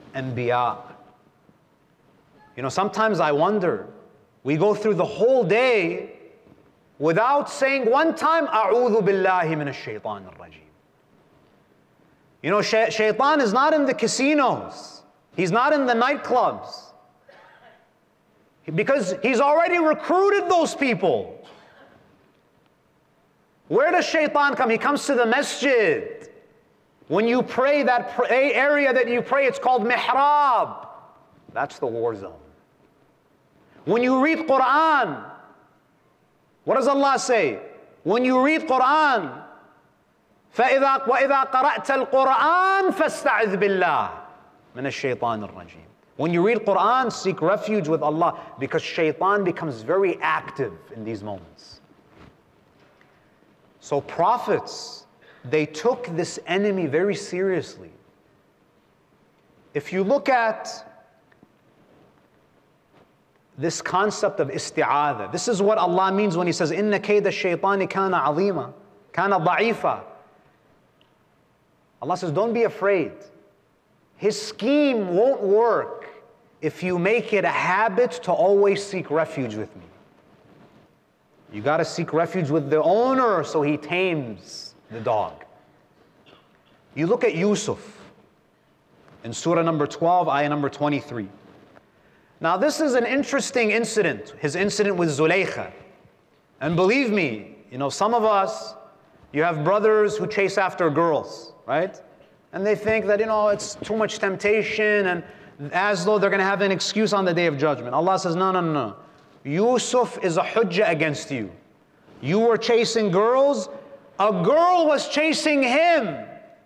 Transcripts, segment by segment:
anbiya. You know, sometimes I wonder, we go through the whole day without saying one time, A'udhu billahi minash shaitan ar-rajim. You know, shaitan is not in the casinos. He's not in the nightclubs. Because he's already recruited those people. Where does shaitan come? He comes to the masjid. When you pray, that area that you pray, it's called mihrab. That's the war zone. When you read Quran, what does Allah say? When you read Quran, وَإِذَا قَرَأْتَ الْقُرْآنَ فَاسْتَعِذْ بِاللَّهِ مِنَ الشَّيْطَانِ الرَّجِيمِ. When you read Quran, seek refuge with Allah, because shaitan becomes very active in these moments. So prophets, they took this enemy very seriously. If you look at this concept of isti'adha, this is what Allah means when He says, إِنَّ كَيْدَ الشَّيْطَانِ كَانَ عَظِيمًا كَانَ ضَعِيفًا. Allah says, don't be afraid. His scheme won't work if you make it a habit to always seek refuge with me. You got to seek refuge with the owner so he tames the dog. You look at Yusuf in Surah number 12, ayah number 23. Now this is an interesting incident, his incident with Zulaykha. And believe me, you know, some of us, you have brothers who chase after girls, right? And they think that, you know, it's too much temptation, and as though they're going to have an excuse on the Day of Judgment. Allah says, no, no, no, no. Yusuf is a hujjah against you. You were chasing girls. A girl was chasing him.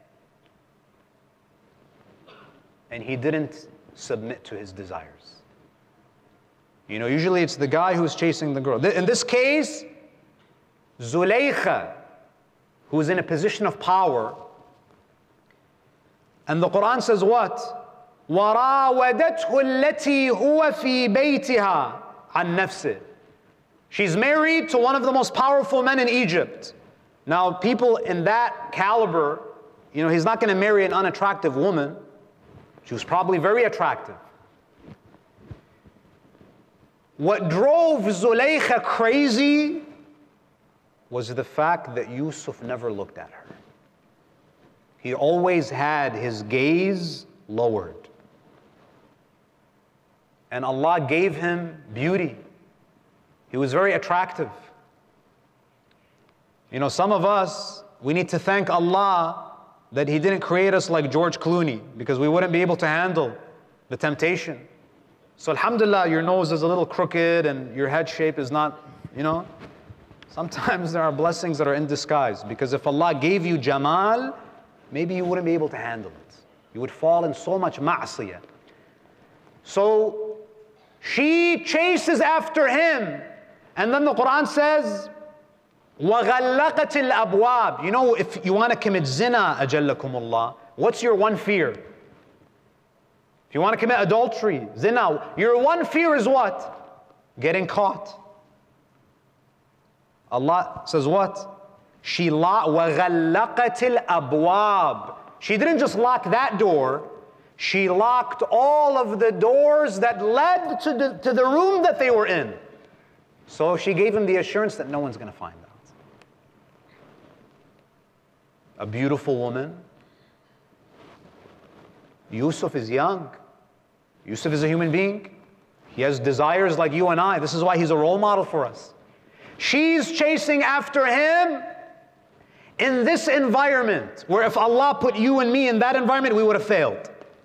And he didn't submit to his desires. You know, usually it's the guy who's chasing the girl. In this case, Zulaykha, who is in a position of power, and the Quran says what? وَرَاوَدَتْهُ الَّتِي هُوَ فِي بَيْتِهَا عَنْ نَفْسِهِ. She's married to one of the most powerful men in Egypt. Now, people in that caliber, you know, he's not going to marry an unattractive woman. She was probably very attractive. What drove Zulaykha crazy was the fact that Yusuf never looked at her. He always had his gaze lowered. And Allah gave him beauty. He was very attractive. You know, some of us, we need to thank Allah that He didn't create us like George Clooney, because we wouldn't be able to handle the temptation. So alhamdulillah, your nose is a little crooked and your head shape is not, you know. Sometimes there are blessings that are in disguise, because if Allah gave you jamal, maybe you wouldn't be able to handle it. You would fall in so much ma'asiyah. So she chases after him. And then the Quran says, وَغَلَّقَتِ الْأَبْوَابِ. You know, if you want to commit zina, أَجَلَّكُمُ اللَّهِ, what's your one fear? If you want to commit adultery, zina, your one fear is what? Getting caught. Allah says what? وَغَلَّقَتِ الْأَبْوَابِ. She didn't just lock that door, she locked all of the doors that led to the room that they were in. So she gave him the assurance that no one's going to find out. A beautiful woman. Yusuf is young. Yusuf is a human being. He has desires like you and I. This is why he's a role model for us. She's chasing after him in this environment, where if Allah put you and me in that environment, we would have failed.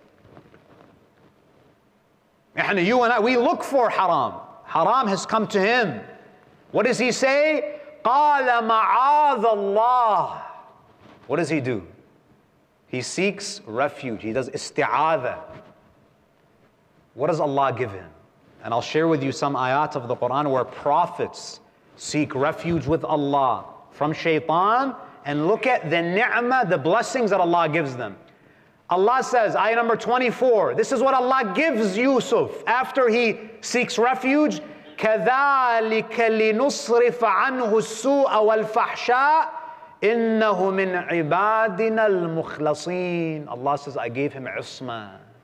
And you and I, we look for haram. Haram has come to him. What does he say? قَالَ مَعَاذَ اللَّهِ. What does he do? He seeks refuge. He does isti'adha. What does Allah give him? And I'll share with you some ayat of the Quran where prophets seek refuge with Allah from shaitan, and look at the ni'mah, the blessings that Allah gives them. Allah says, ayah number 24, this is what Allah gives Yusuf after he seeks refuge. كَذَلِكَ لِنُصْرِفَ عَنْهُ السُّوءَ وَالْفَحْشَاءَ إِنَّهُ مِنْ عِبَادِنَا الْمُخْلَصِينَ. Allah says, I gave him isma.